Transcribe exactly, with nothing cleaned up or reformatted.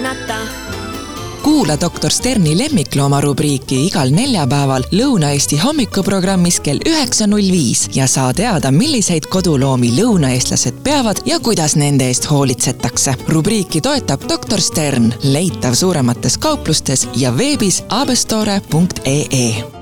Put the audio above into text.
hinnata. Kuula doktor Sterni lemmiklooma rubriiki igal neljapäeval Lõuna-Eesti hommikuprogrammis kell üheksa null viis ja saa teada, milliseid koduloomi lõunaeestlased peavad ja kuidas nende eest hoolitsetakse. Rubriiki toetab doktor Stern, leitav suuremates kauplustes ja veebis abestore punkt ee.